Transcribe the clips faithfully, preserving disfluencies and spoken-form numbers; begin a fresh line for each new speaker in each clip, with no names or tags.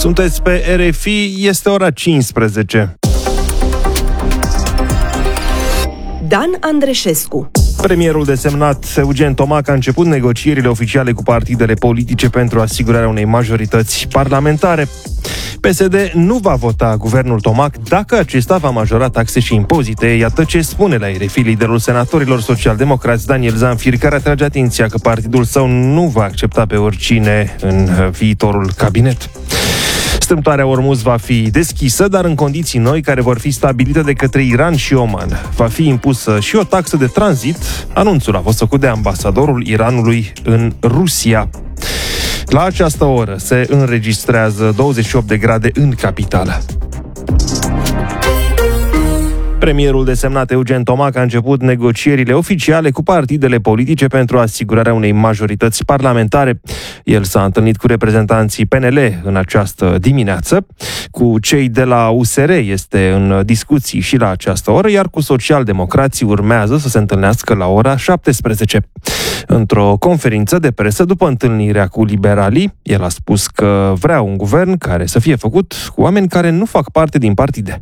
Sunteți pe R F I, este ora cincisprezece.
Dan Andreșescu.
Premierul desemnat Eugen Tomac a început negocierile oficiale cu partidele politice pentru asigurarea unei majorități parlamentare. P S D nu va vota guvernul Tomac dacă acesta va majora taxe și impozite. Iată ce spune la R F I liderul senatorilor social-democrați Daniel Zamfir, care atrage atenția că partidul său nu va accepta pe oricine în viitorul cabinet. Strâmtoarea Ormuz va fi deschisă, dar în condiții noi care vor fi stabilite de către Iran și Oman. Va fi impusă și o taxă de tranzit. Anunțul a fost făcut de ambasadorul Iranului în Rusia. La această oră se înregistrează douăzeci și opt de grade în capitală. Premierul desemnat Eugen Tomac a început negocierile oficiale cu partidele politice pentru asigurarea unei majorități parlamentare. El s-a întâlnit cu reprezentanții P N L în această dimineață. Cu cei de la U S R este în discuții și la această oră, iar cu socialdemocrații urmează să se întâlnească la ora șaptesprezece. Într-o conferință de presă după întâlnirea cu liberalii, el a spus că vrea un guvern care să fie făcut cu oameni care nu fac parte din partide.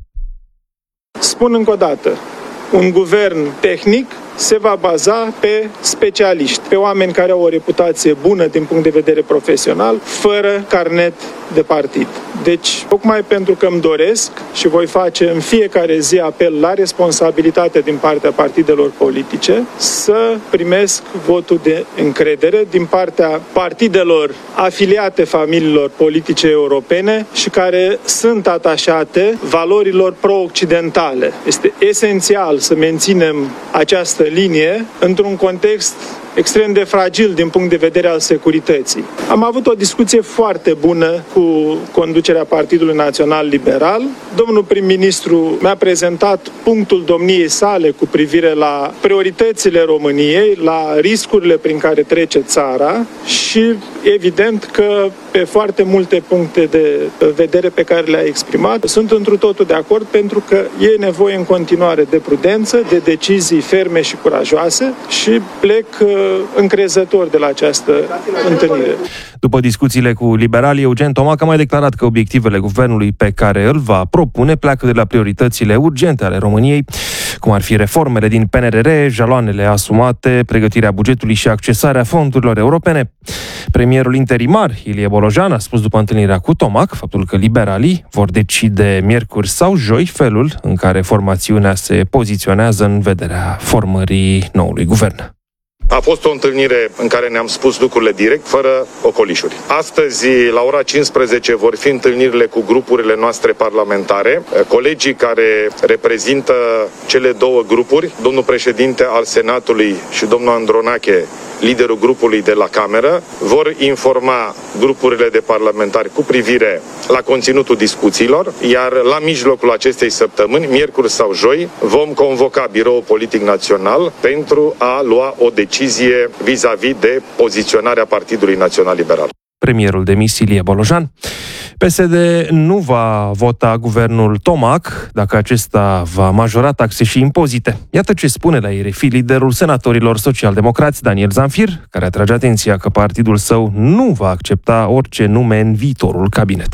Spun încă o dată, un guvern tehnic se va baza pe specialiști, pe oameni care au o reputație bună din punct de vedere profesional, fără carnet de partid. Deci, tocmai pentru că îmi doresc și voi face în fiecare zi apel la responsabilitate din partea partidelor politice, să primesc votul de încredere din partea partidelor afiliate familiilor politice europene și care sunt atașate valorilor pro-occidentale. Este esențial să menținem această linie într-un context extrem de fragil din punct de vedere al securității. Am avut o discuție foarte bună cu conducerea Partidului Național Liberal. Domnul prim-ministru mi-a prezentat punctul domniei sale cu privire la prioritățile României, la riscurile prin care trece țara și evident că pe foarte multe puncte de vedere pe care le-a exprimat sunt întru totul de acord, pentru că e nevoie în continuare de prudență, de decizii ferme și curajoase și plec încrezător de la această întâlnire.
După discuțiile cu liberalii, Eugen Tomac a mai declarat că obiectivele guvernului pe care îl va propune pleacă de la prioritățile urgente ale României, cum ar fi reformele din P N R R, jaloanele asumate, pregătirea bugetului și accesarea fondurilor europene. Premierul interimar, Ilie Bolojan, a spus după întâlnirea cu Tomac faptul că liberalii vor decide miercuri sau joi felul în care formațiunea se poziționează în vederea formării noului guvern.
A fost o întâlnire în care ne-am spus lucrurile direct, fără ocolișuri. Astăzi, la ora cincisprezece, vor fi întâlnirile cu grupurile noastre parlamentare. Colegii care reprezintă cele două grupuri, domnul președinte al Senatului și domnul Andronache, liderul grupului de la Cameră, vor informa grupurile de parlamentari cu privire la conținutul discuțiilor, iar la mijlocul acestei săptămâni, miercuri sau joi, vom convoca Biroul Politic Național pentru a lua o decizie vis-a-vis de poziționarea Partidului Național Liberal.
Premierul demis Ilie Bolojan. P S D nu va vota guvernul Tomac dacă acesta va majora taxe și impozite. Iată ce spune la R F I liderul senatorilor social-democrați Daniel Zamfir, care atrage atenția că partidul său nu va accepta orice nume în viitorul cabinet.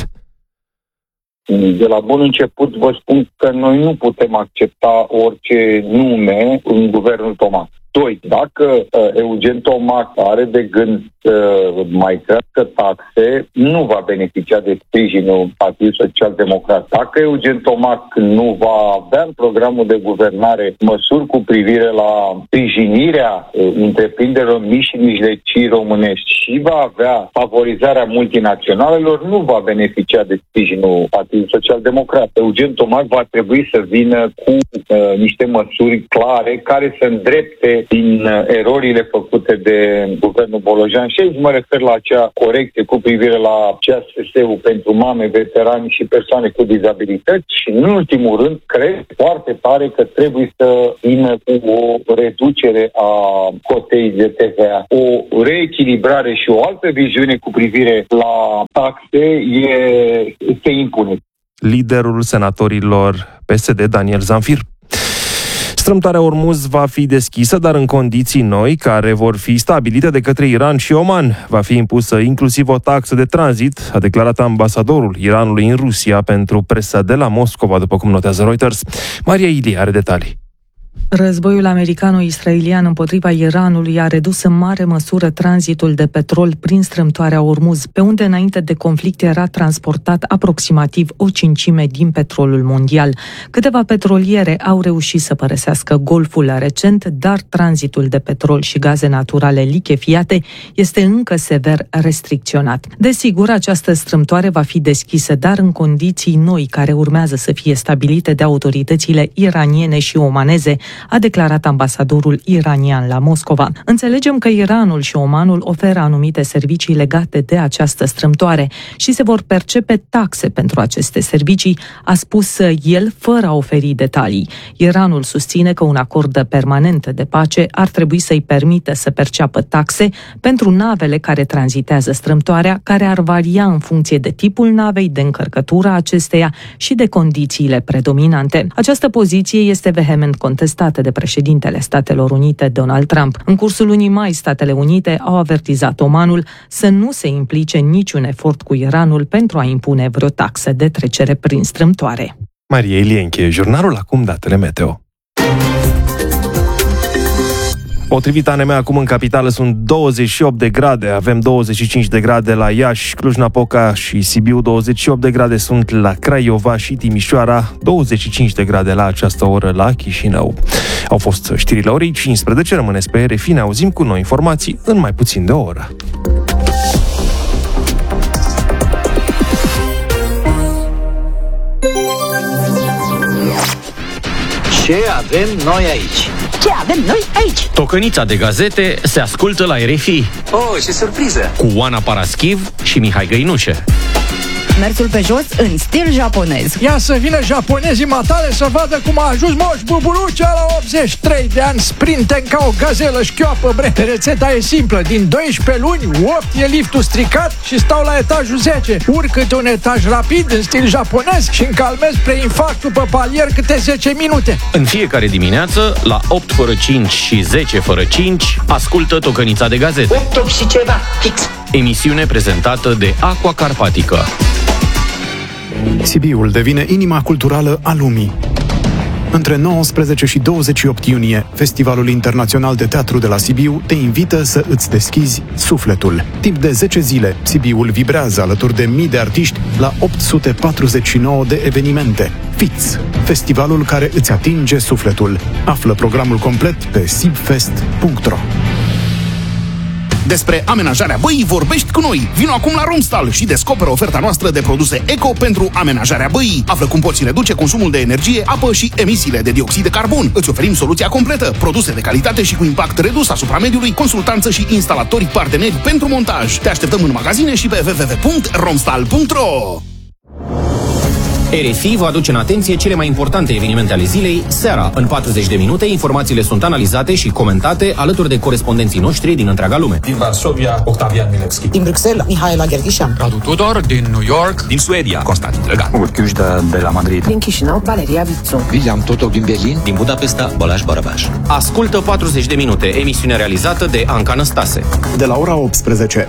De la bun început vă spun că noi nu putem accepta orice nume în guvernul Tomac. Doi, dacă uh, Eugen Tomac are de gând să uh, mai crească taxe, nu va beneficia de sprijinul Partidului Social-Democrat. Dacă Eugen Tomac nu va avea în programul de guvernare măsuri cu privire la sprijinirea uh, întreprinderilor mici și mijlocii românești și va avea favorizarea multinaționalelor, nu va beneficia de sprijinul Partidului Social-Democrat. Eugen Tomac va trebui să vină cu uh, niște măsuri clare care să îndrepte din erorile făcute de guvernul Bolojan. Și aici mă refer la acea corecție cu privire la C A S S-ul pentru mame, veterani și persoane cu dizabilități și, în ultimul rând, cred foarte tare că trebuie să vină cu o reducere a cotei de T V A. O reechilibrare și o altă viziune cu privire la taxe e, se impune.
Liderul senatorilor P S D, Daniel Zamfir. Strâmtoarea Ormuz va fi deschisă, dar în condiții noi, care vor fi stabilite de către Iran și Oman. Va fi impusă inclusiv o taxă de tranzit, a declarat ambasadorul Iranului în Rusia pentru presa de la Moscova, după cum notează Reuters. Maria Ilie are detalii.
Războiul americano-israelian împotriva Iranului a redus în mare măsură tranzitul de petrol prin strâmtoarea Ormuz, pe unde înainte de conflict era transportat aproximativ o cincime din petrolul mondial. Câteva petroliere au reușit să părăsească golful recent, dar tranzitul de petrol și gaze naturale lichefiate este încă sever restricționat. Desigur, această strâmtoare va fi deschisă, dar în condiții noi care urmează să fie stabilite de autoritățile iraniene și omaneze, a declarat ambasadorul iranian la Moscova. Înțelegem că Iranul și Omanul oferă anumite servicii legate de această strâmtoare și se vor percepe taxe pentru aceste servicii, a spus el, fără a oferi detalii. Iranul susține că un acord permanent de pace ar trebui să-i permită să perceapă taxe pentru navele care tranzitează strâmtoarea, care ar varia în funcție de tipul navei, de încărcătura acesteia și de condițiile predominante. Această poziție este vehement contestată de președintele Statelor Unite, Donald Trump. În cursul lunii mai, Statele Unite au avertizat Omanul să nu se implice în niciun efort cu Iranul pentru a impune vreo taxă de trecere prin strâmtoare.
Maria Ilie încheie jurnalul, acum datele meteo. Potrivit A N M, acum în capitală sunt douăzeci și opt de grade, avem douăzeci și cinci de grade la Iași, Cluj-Napoca și Sibiu, douăzeci și opt de grade sunt la Craiova și Timișoara, douăzeci și cinci de grade la această oră la Chișinău. Au fost știrile orei cincisprezece, rămâneți pe R F I, ne auzim cu noi informații în mai puțin de o oră.
Ce avem noi aici?
Ce avem noi aici?
Tocănița de gazete se ascultă la R F I.
Oh, ce surpriză!
Cu Oana Paraschiv și Mihai Găinușe.
Mersul pe jos în stil japonez.
Ia să vină japonezii matale să vadă cum a ajuns Moș Buburucea la optzeci și trei de ani, sprinten ca o gazelă șchioapă, bre. Rețeta e simplă, din doisprezece luni, opt e liftul stricat și stau la etajul zece. Urc câte un etaj rapid în stil japonez și încalmez preinfarctul pe palier câte zece minute.
În fiecare dimineață, la opt fără cinci și zece fără cinci, ascultă Tocănița de gazete.
opt, opt și ceva, fix.
Emisiune prezentată de Aqua Carpatică.
Sibiul devine inima culturală a lumii. Între nouăsprezece și douăzeci și opt iunie, Festivalul Internațional de Teatru de la Sibiu te invită să îți deschizi sufletul. Timp de zece zile, Sibiul vibrează alături de mii de artiști la opt sute patruzeci și nouă de evenimente. Fiți! Festivalul care îți atinge sufletul. Află programul complet pe sibfest punct ro.
Despre amenajarea băii vorbești cu noi. Vino acum la Romstal și descoperă oferta noastră de produse eco pentru amenajarea băii. Află cum poți reduce consumul de energie, apă și emisiile de dioxid de carbon. Îți oferim soluția completă, produse de calitate și cu impact redus asupra mediului, consultanță și instalatori parteneri pentru montaj. Te așteptăm în magazine și pe w w w punct romstal punct ro.
R F I vă aduce în atenție cele mai importante evenimente ale zilei, seara. În patruzeci de minute, informațiile sunt analizate și comentate alături de corespondenții noștri din întreaga lume.
Din Varsovia, Octavian Milevski.
Din Bruxelles, Mihaela Gherghișan.
Radu Tudor, din New York.
Din Suedia, Constantin Drăgan.
Urchiușda de la Madrid.
Din Chișinău, Valeria Vițu.
William Totov din Berlin.
Din Budapesta, Balázs Barabás.
Ascultă patruzeci de minute, emisiune realizată de Anca Năstase.
De la ora optsprezece.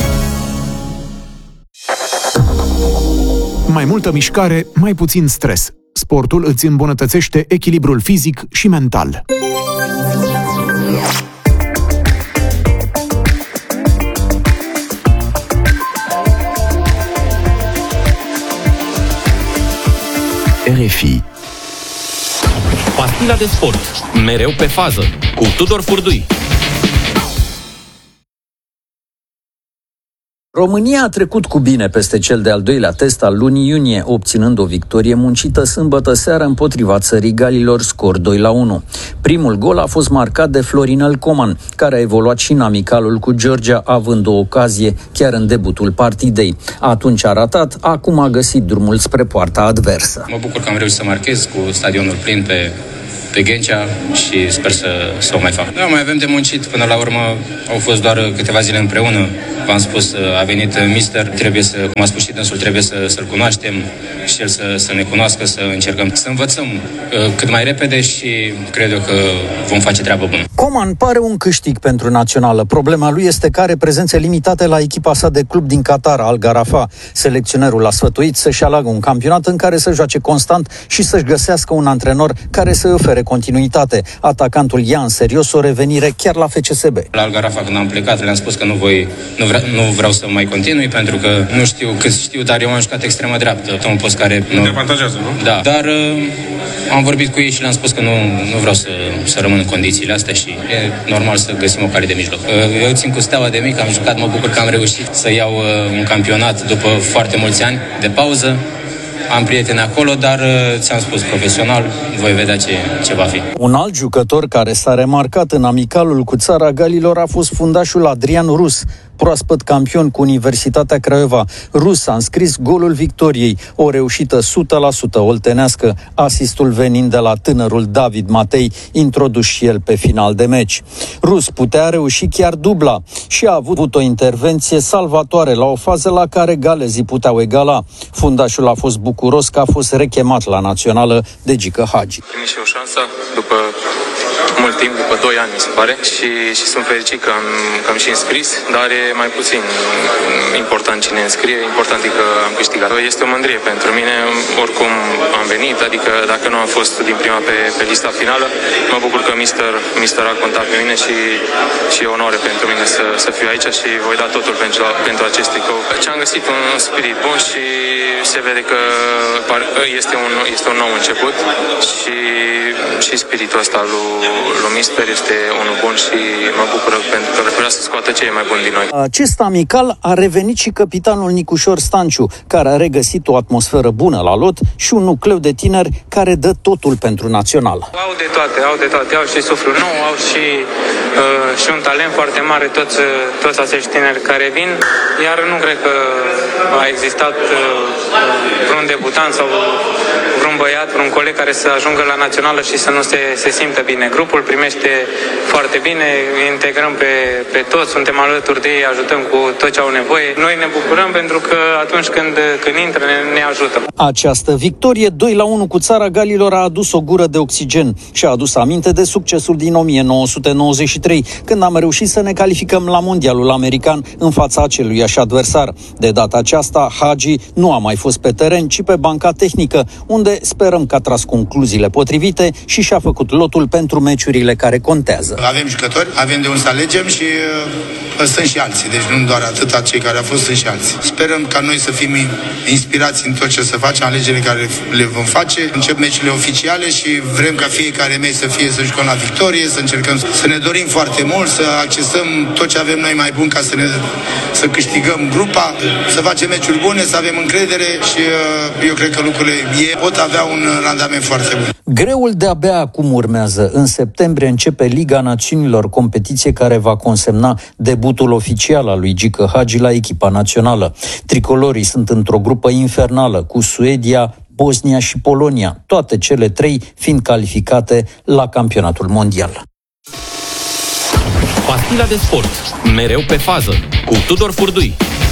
Mai multă mișcare, mai puțin stres. Sportul îți îmbunătățește echilibrul fizic și mental.
R F I. Pastila de sport, mereu pe fază, cu Tudor Furdui.
România a trecut cu bine peste cel de-al doilea test al lunii iunie, obținând o victorie muncită sâmbătă seară împotriva țării Galilor, scor doi la unu. Primul gol a fost marcat de Florinel Coman, care a evoluat și în amicalul cu Georgia, având o ocazie chiar în debutul partidei. Atunci a ratat, acum a găsit drumul spre poarta adversă.
Mă bucur că am reușit să marchez cu stadionul plin pe
pe Ghencea și sper să, să o mai fac. Da, mai avem de muncit. Până la urmă au fost doar câteva zile împreună. V-am spus, a venit mister, trebuie să, cum a spus și dânsul, trebuie să, să-l cunoaștem și el să, să ne cunoască, să încercăm să învățăm cât mai repede și cred eu că vom face treabă bună.
Coman pare un câștig pentru națională. Problema lui este că are prezențe limitate la echipa sa de club din Qatar, Al Gharafa. Selecționerul l-a sfătuit să-și aleagă un campionat în care să joace constant și să-și găsească un antrenor care să ofere continuitate. Atacantul ia în serios o revenire chiar la F C S B.
La Al Gharafa, când am plecat, le-am spus că nu voi, nu vreau, nu vreau să mai continui, pentru că nu știu cât știu, dar eu am jucat extremă dreaptă. Un post care nu...
Te avantajează, nu?
Da, dar uh, am vorbit cu ei și le-am spus că nu, nu vreau să, să rămân în condițiile astea și e normal să găsim o cale de mijloc. Uh, eu țin cu Steaua de mic, am jucat, mă bucur că am reușit să iau uh, un campionat după foarte mulți ani de pauză. Am prieteni acolo, dar ți-am spus, profesional, voi vedea ce, ce va fi.
Un alt jucător care s-a remarcat în amicalul cu Țara Galilor a fost fundașul Adrian Rus, proaspăt campion cu Universitatea Craiova. Rus a înscris golul victoriei, o reușită o sută la sută oltenească, asistul venind de la tânărul David Matei, introdus și el pe final de meci. Rus putea reuși chiar dubla și a avut o intervenție salvatoare la o fază la care galezii puteau egala. Fundașul a fost bucuros că a fost rechemat la națională de Gică Hagi.
Primit și eu șansa după mult timp, după doi ani, mi se pare, și, și sunt fericit că am, că am și înscris, dar e mai puțin important cine înscrie, important e că am câștigat. Este o mândrie pentru mine, oricum am venit, adică dacă nu am fost din prima pe, pe lista finală, mă bucur că mister, mister a contat pe mine și, și e onoare pentru mine să, să fiu aici și voi da totul pentru, pentru acest tricou. Ce am găsit un spirit bun și se vede că este un, este un nou început și, și spiritul ăsta lui, lui mister este unul bun și mă bucur pentru că vrea să scoată cei mai buni din noi.
Acest amical a revenit și capitanul Nicușor Stanciu, care a regăsit o atmosferă bună la lot și un nucleu de tineri care dă totul pentru național.
Au de toate, au de toate, au și suflu nou, au și, uh, și un talent foarte mare toți, toți acești tineri care vin, iar nu cred că a existat uh, vreun debutant sau vreun băiat, vreun coleg care să ajungă la națională și să nu se, se simtă bine. Grupul primește foarte bine, integrăm pe, pe toți, suntem alături de ei, ajutăm cu tot ce au nevoie. Noi ne bucurăm pentru că atunci când, când intră ne, ne ajută.
Această victorie doi la unu cu Țara Galilor a adus o gură de oxigen și a adus aminte de succesul din o mie nouă sute nouăzeci și trei, când am reușit să ne calificăm la mondialul american în fața aceluiași adversar. De data aceasta, Hagi nu a mai fost pe teren, ci pe banca tehnică, unde sperăm că a tras concluziile potrivite și și-a făcut lotul pentru meciurile care contează.
Avem jucători, avem de unde să alegem și uh, sunt și alții, deci nu doar atâta cei care au fost, sunt și alții. Sperăm ca noi să fim inspirați în tot ce să facem, alegerile care le vom face. Încep meciurile oficiale și vrem ca fiecare meci să fie să jucăm la victorie, să încercăm să ne dorim foarte mult, să accesăm tot ce avem noi mai bun ca să ne să câștigăm grupa, să facem meciuri bune, să avem încredere și uh, eu cred că lucrurile e, pot avea un randament foarte bun.
Greul de-abia acum urmează. În septembrie începe Liga Națiunilor, competiție care va consemna debutul oficial al lui Gică Hagi la echipa națională. Tricolorii sunt într-o grupă infernală cu Suedia, Bosnia și Polonia, toate cele trei fiind calificate la campionatul mondial.
Pastila de sport, mereu pe fază, cu Tudor Furdui.